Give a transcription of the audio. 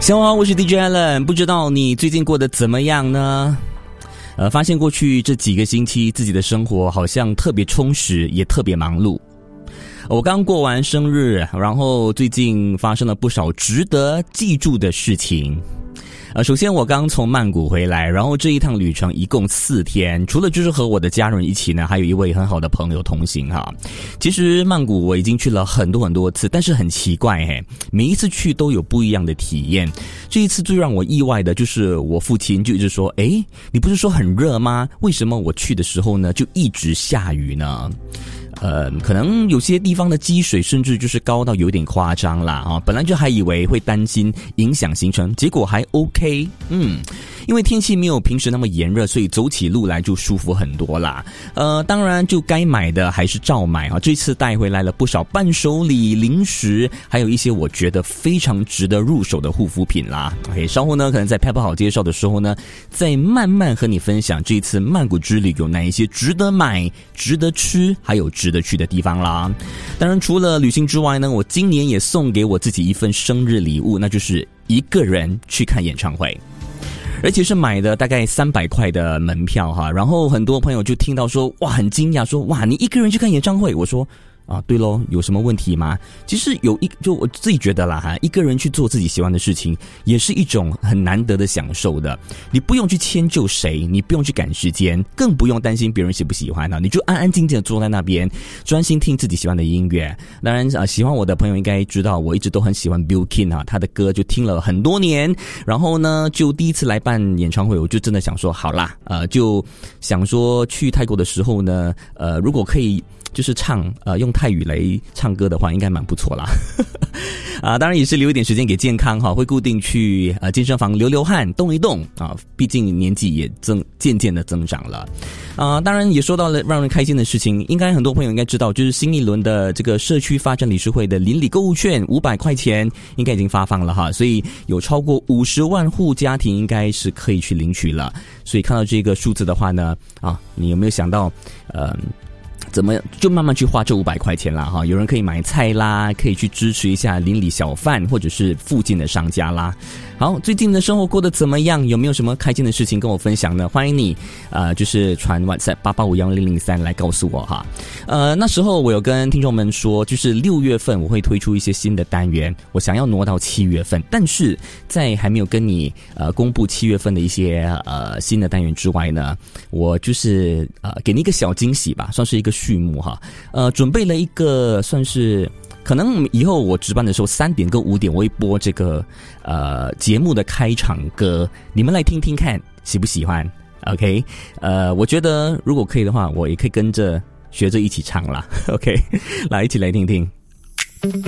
下午好，我是 DJ Allen， 不知道你最近过得怎么样呢？发现过去这几个星期自己的生活好像特别充实，也特别忙碌。我刚过完生日，然后最近发生了不少值得记住的事情。首先我刚从曼谷回来，然后这一趟旅程一共4天，除了就是和我的家人一起呢，还有一位很好的朋友同行哈。其实曼谷我已经去了很多次，但是很奇怪每一次去都有不一样的体验。这一次最让我意外的就是我父亲就一直说，你不是说很热吗？为什么我去的时候呢就一直下雨呢？可能有些地方的积水甚至就是高到有点夸张啦本来就还以为会担心影响行程，结果还 OK。因为天气没有平时那么炎热，所以走起路来就舒服很多啦。当然就该买的还是照买这次带回来了不少伴手礼、零食，还有一些我觉得非常值得入手的护肤品啦。稍后呢可能在 Pepper 好介绍的时候呢，再慢慢和你分享这一次曼谷之旅有哪一些值得买、值得吃，还有值得去的地方啦。当然除了旅行之外呢，我今年也送给我自己一份生日礼物，那就是一个人去看演唱会。而且是买的大概300块的门票哈，然后很多朋友就听到说哇很惊讶，说哇你一个人去看演唱会？我说对咯，有什么问题吗？其实就我自己觉得啦一个人去做自己喜欢的事情也是一种很难得的享受的。你不用去迁就谁，你不用去赶时间，更不用担心别人喜不喜欢你就安安静静的坐在那边，专心听自己喜欢的音乐。当然喜欢我的朋友应该知道，我一直都很喜欢 Billkin 他的歌就听了很多年。然后呢就第一次来办演唱会，我就真的想说好啦，就想说去泰国的时候呢如果可以就是用泰语来唱歌的话应该蛮不错啦当然也是留一点时间给健康会固定去健身房流汗动一动毕竟年纪也渐渐的增长了当然也说到了让人开心的事情，应该很多朋友应该知道，就是新一轮的这个社区发展理事会的邻里购物券500块钱应该已经发放了所以有超过50万户家庭应该是可以去领取了。所以看到这个数字的话呢你有没有想到怎么就慢慢去花这500块钱啦有人可以买菜啦，可以去支持一下邻里小贩或者是附近的商家啦。好，最近的生活过得怎么样？有没有什么开心的事情跟我分享呢？欢迎你就是传 WhatsApp 88511003来告诉我那时候我有跟听众们说，就是6月份我会推出一些新的单元，我想要挪到7月份，但是在还没有跟你公布7月份的一些新的单元之外呢，我就是给你一个小惊喜吧，算是一个序幕准备了一个算是可能以后我值班的时候3点跟5点我会播这个节目的开场歌，你们来听听看喜不喜欢 OK 我觉得如果可以的话我也可以跟着学着一起唱啦 OK 来一起来听听。